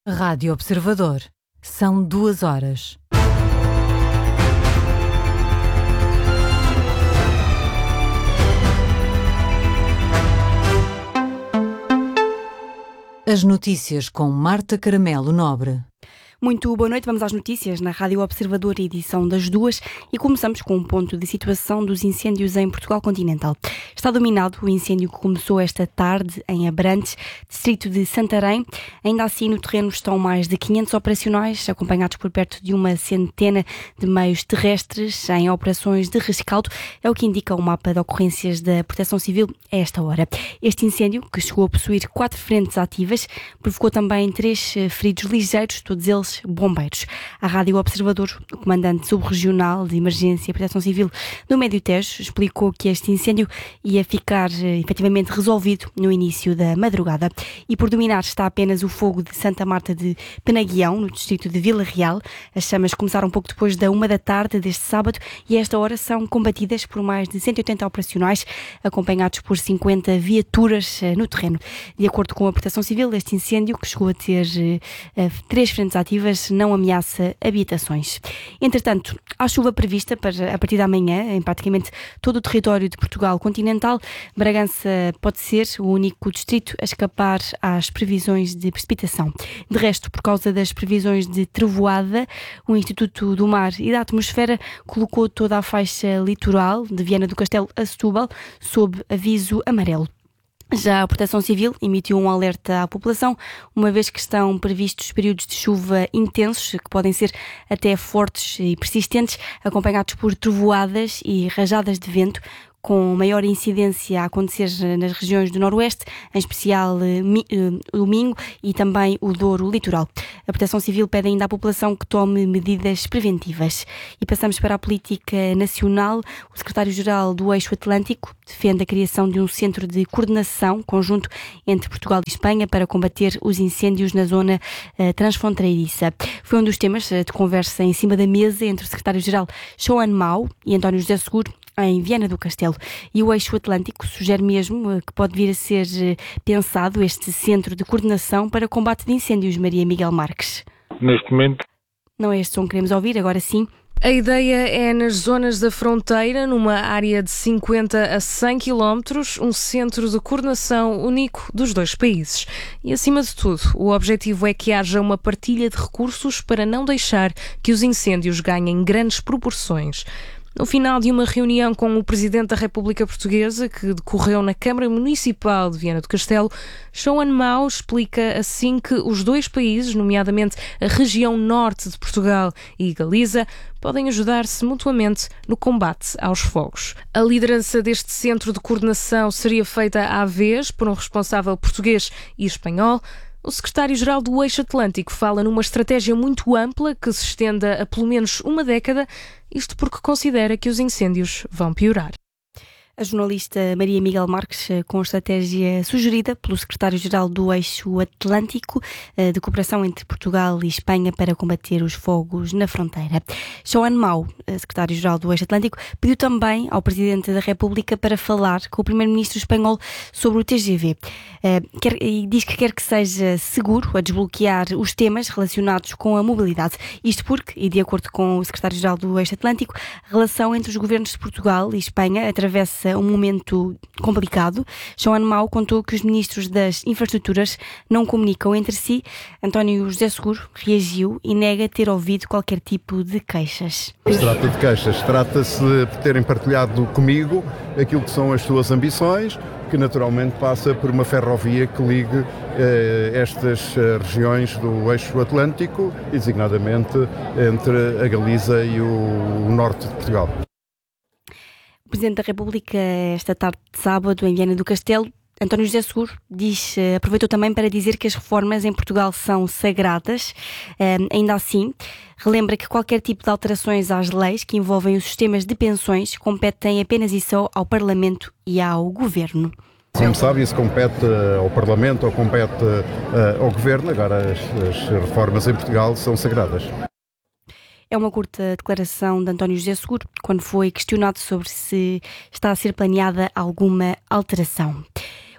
Rádio Observador. São 2 horas. As notícias com Marta Caramelo Nobre. Muito boa noite, vamos às notícias na Rádio Observador, edição das 2, e começamos com um ponto de situação dos incêndios em Portugal continental. Está dominado o incêndio que começou esta tarde em Abrantes, distrito de Santarém. Ainda assim, no terreno estão mais de 500 operacionais, acompanhados por perto de uma centena de meios terrestres em operações de rescaldo, é o que indica o mapa de ocorrências da Proteção Civil a esta hora. Este incêndio, que chegou a possuir 4 frentes ativas, provocou também 3 feridos ligeiros, todos eles bombeiros. À Rádio Observador, o comandante subregional de Emergência e Proteção Civil do Médio Tejo explicou que este incêndio ia ficar efetivamente resolvido no início da madrugada e por dominar está apenas o fogo de Santa Marta de Penaguião, no distrito de Vila Real. As chamas começaram um pouco depois da 1 da tarde deste sábado e a esta hora são combatidas por mais de 180 operacionais, acompanhados por 50 viaturas no terreno. De acordo com a Proteção Civil, este incêndio, que chegou a ter 3 frentes ativas, não ameaça habitações. Entretanto, há chuva prevista para a partir da manhã em praticamente todo o território de Portugal continental. Bragança pode ser o único distrito a escapar às previsões de precipitação. De resto, por causa das previsões de trovoada, o Instituto do Mar e da Atmosfera colocou toda a faixa litoral de Viana do Castelo a Setúbal sob aviso amarelo. Já a Proteção Civil emitiu um alerta à população, uma vez que estão previstos períodos de chuva intensos, que podem ser até fortes e persistentes, acompanhados por trovoadas e rajadas de vento, com maior incidência a acontecer nas regiões do Noroeste, em especial o Minho e também o Douro Litoral. A Proteção Civil pede ainda à população que tome medidas preventivas. E passamos para a política nacional. O secretário-geral do Eixo Atlântico defende a criação de um centro de coordenação conjunto entre Portugal e Espanha para combater os incêndios na zona transfronteiriça. Foi um dos temas de conversa em cima da mesa entre o secretário-geral João Mau e António José Seguro, em Viana do Castelo. E o Eixo Atlântico sugere mesmo que pode vir a ser pensado este centro de coordenação para combate de incêndios. Maria Miguel Marques. Neste momento. Não é este som que queremos ouvir, agora sim. A ideia é, nas zonas da fronteira, numa área de 50 a 100 quilómetros, um centro de coordenação único dos dois países. E, acima de tudo, o objetivo é que haja uma partilha de recursos para não deixar que os incêndios ganhem grandes proporções. No final de uma reunião com o Presidente da República Portuguesa, que decorreu na Câmara Municipal de Viana do Castelo, João Mau explica assim que os dois países, nomeadamente a região norte de Portugal e Galiza, podem ajudar-se mutuamente no combate aos fogos. A liderança deste centro de coordenação seria feita à vez por um responsável português e espanhol. O secretário-geral do Eixo Atlântico fala numa estratégia muito ampla que se estenda a pelo menos uma década, isto porque considera que os incêndios vão piorar. A jornalista Maria Miguel Marques, com a estratégia sugerida pelo secretário-geral do Eixo Atlântico de cooperação entre Portugal e Espanha para combater os fogos na fronteira. João Mau, secretário-geral do Eixo Atlântico, pediu também ao Presidente da República para falar com o Primeiro-Ministro espanhol sobre o TGV. E diz que quer que seja seguro a desbloquear os temas relacionados com a mobilidade. Isto porque, e de acordo com o secretário-geral do Eixo Atlântico, a relação entre os governos de Portugal e Espanha atravessa um momento complicado. João Mau contou que os ministros das infraestruturas não comunicam entre si. António José Seguro reagiu e nega ter ouvido qualquer tipo de queixas. Se trata de queixas, trata-se de terem partilhado comigo aquilo que são as suas ambições, que naturalmente passa por uma ferrovia que ligue estas regiões do Eixo Atlântico, e designadamente entre a Galiza e o norte de Portugal. O Presidente da República, esta tarde de sábado, em Viana do Castelo, António José Seguro, aproveitou também para dizer que as reformas em Portugal são sagradas. Ainda assim, relembra que qualquer tipo de alterações às leis que envolvem os sistemas de pensões competem apenas e só ao Parlamento e ao Governo. Como sabe, isso compete ao Parlamento ou compete ao Governo. Agora, as reformas em Portugal são sagradas. É uma curta declaração de António José Seguro, quando foi questionado sobre se está a ser planeada alguma alteração.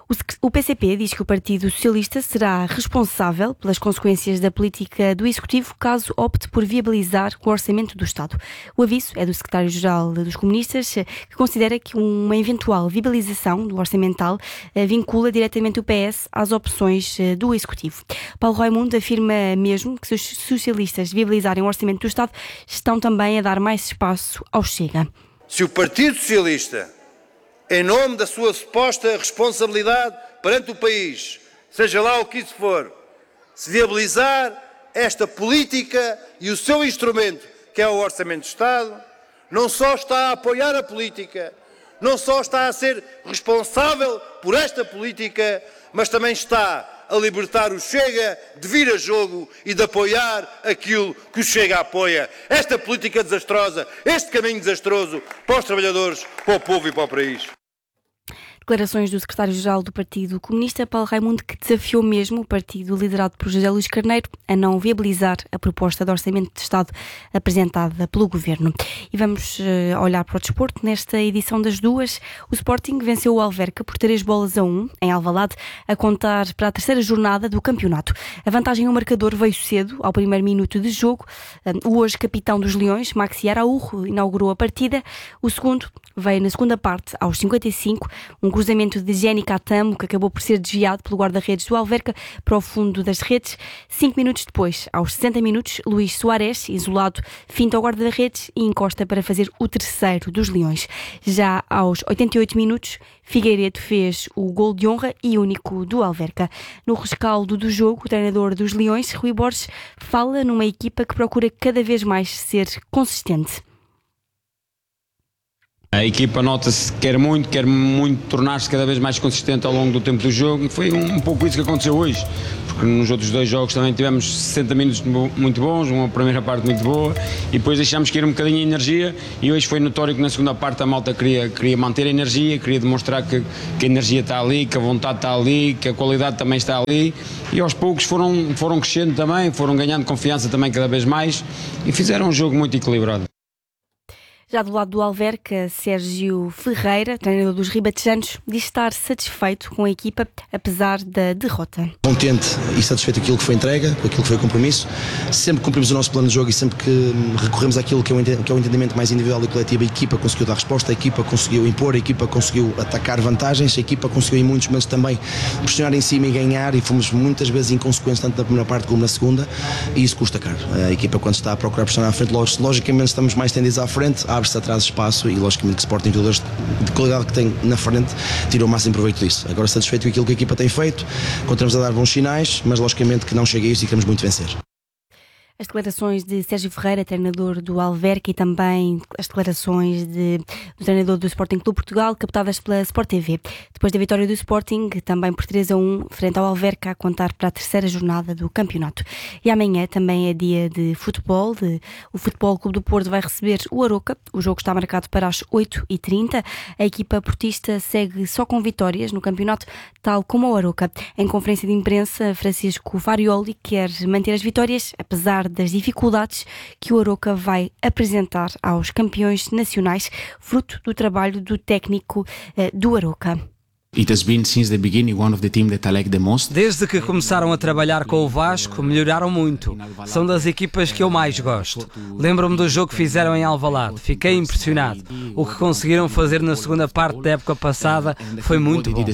O PCP diz que o Partido Socialista será responsável pelas consequências da política do Executivo caso opte por viabilizar o orçamento do Estado. O aviso é do secretário-geral dos comunistas, que considera que uma eventual viabilização do orçamental vincula diretamente o PS às opções do Executivo. Paulo Raimundo afirma mesmo que se os socialistas viabilizarem o orçamento do Estado, estão também a dar mais espaço ao Chega. Se o Partido Socialista, em nome da sua suposta responsabilidade perante o país, seja lá o que isso for, se viabilizar esta política e o seu instrumento, que é o Orçamento de Estado, não só está a apoiar a política, não só está a ser responsável por esta política, mas também está a libertar o Chega de vir a jogo e de apoiar aquilo que o Chega apoia. Esta política desastrosa, este caminho desastroso para os trabalhadores, para o povo e para o país. Declarações do secretário-geral do Partido Comunista, Paulo Raimundo, que desafiou mesmo o partido liderado por José Luís Carneiro a não viabilizar a proposta de orçamento de Estado apresentada pelo Governo. E vamos olhar para o desporto. Nesta edição das duas, o Sporting venceu o Alverca por 3-1 em Alvalade, a contar para a terceira jornada do campeonato. A vantagem no marcador veio cedo, ao primeiro minuto de jogo. O hoje capitão dos Leões, Maxi Araújo, inaugurou a partida. O segundo veio na segunda parte, aos 55, um cruzamento de Jenny Catamo, que acabou por ser desviado pelo guarda-redes do Alverca para o fundo das redes. 5 minutos depois, aos 60 minutos, Luís Soares, isolado, finta ao guarda-redes e encosta para fazer o terceiro dos Leões. Já aos 88 minutos, Figueiredo fez o gol de honra e único do Alverca. No rescaldo do jogo, o treinador dos Leões, Rui Borges, fala numa equipa que procura cada vez mais ser consistente. A equipa nota-se que quer muito tornar-se cada vez mais consistente ao longo do tempo do jogo e foi um pouco isso que aconteceu hoje, porque nos outros dois jogos também tivemos 60 minutos muito bons, uma primeira parte muito boa e depois deixámos cair um bocadinho a energia e hoje foi notório que na segunda parte a malta queria manter a energia, queria demonstrar que a energia está ali, que a vontade está ali, que a qualidade também está ali e aos poucos foram crescendo também, foram ganhando confiança também cada vez mais e fizeram um jogo muito equilibrado. Já do lado do Alverca, Sérgio Ferreira, treinador dos ribatejanos, diz estar satisfeito com a equipa, apesar da derrota. Contente e satisfeito com aquilo que foi entrega, com aquilo que foi o compromisso. Sempre cumprimos o nosso plano de jogo e sempre que recorremos àquilo que é o entendimento mais individual e coletivo, a equipa conseguiu dar resposta, a equipa conseguiu impor, a equipa conseguiu atacar vantagens, a equipa conseguiu em muitos momentos também pressionar em cima e ganhar e fomos muitas vezes inconsequentes tanto na primeira parte como na segunda e isso custa caro. A equipa quando está a procurar pressionar à frente, logicamente estamos mais tendidos à frente, abre-se atrás espaço e logicamente que o Sporting, jogadores de qualidade que tem na frente, tirou o máximo proveito disso. Agora satisfeito com aquilo que a equipa tem feito, continuamos a dar bons sinais, mas logicamente que não chega a isso e queremos muito vencer. As declarações de Sérgio Ferreira, treinador do Alverca, e também as declarações do treinador do Sporting Clube Portugal, captadas pela Sport TV. Depois da vitória do Sporting, também por 3-1, frente ao Alverca, a contar para a terceira jornada do campeonato. E amanhã também é dia de futebol. O Futebol Clube do Porto vai receber o Aroca. O jogo está marcado para as 8h30. A equipa portista segue só com vitórias no campeonato, tal como o Aroca. Em conferência de imprensa, Francisco Farioli quer manter as vitórias, apesar das dificuldades que o Aroca vai apresentar aos campeões nacionais, fruto do trabalho do técnico do Aroca. Desde que começaram a trabalhar com o Vasco, melhoraram muito. São das equipas que eu mais gosto. Lembro-me do jogo que fizeram em Alvalade. Fiquei impressionado. O que conseguiram fazer na segunda parte da época passada foi muito bom.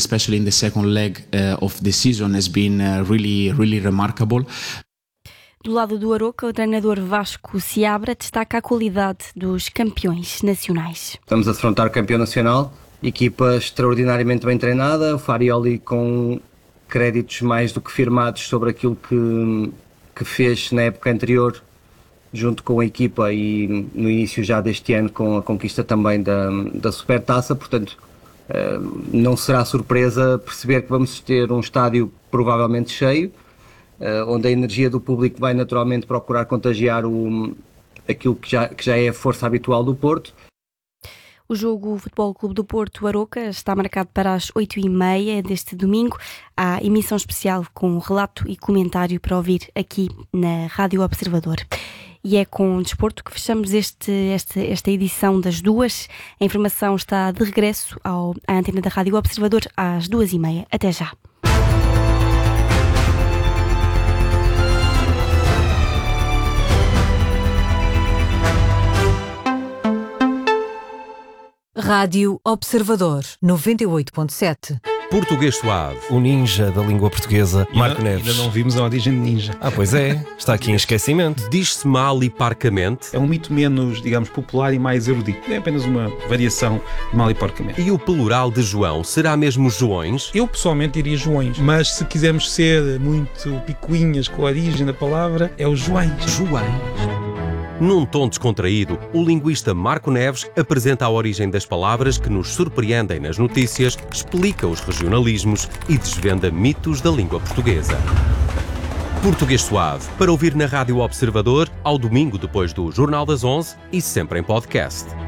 Do lado do Aroca, o treinador Vasco Seabra destaca a qualidade dos campeões nacionais. Estamos a defrontar o campeão nacional, equipa extraordinariamente bem treinada, o Farioli com créditos mais do que firmados sobre aquilo que fez na época anterior, junto com a equipa e no início já deste ano com a conquista também da Supertaça, portanto não será surpresa perceber que vamos ter um estádio provavelmente cheio, onde a energia do público vai naturalmente procurar contagiar aquilo que já é a força habitual do Porto. O jogo Futebol Clube do Porto Aroca está marcado para as 8h30 deste domingo. Há emissão especial com relato e comentário para ouvir aqui na Rádio Observador. E é com o desporto que fechamos esta edição das 2. A informação está de regresso à antena da Rádio Observador às 2h30. Até já. Rádio Observador 98.7. Português Suave, o ninja da língua portuguesa, Marco Neves. Ainda não vimos a origem de ninja. Pois é, está aqui em esquecimento. Diz-se mal e parcamente. É um mito menos, digamos, popular e mais erudito. É apenas uma variação de mal e porcamente. E o plural de João será mesmo Joões? Eu pessoalmente diria Joões, mas se quisermos ser muito picuinhas com a origem da palavra, é o Joões. Joões. Num tom descontraído, o linguista Marco Neves apresenta a origem das palavras que nos surpreendem nas notícias, explica os regionalismos e desvenda mitos da língua portuguesa. Português Suave, para ouvir na Rádio Observador, ao domingo depois do Jornal das 11 e sempre em podcast.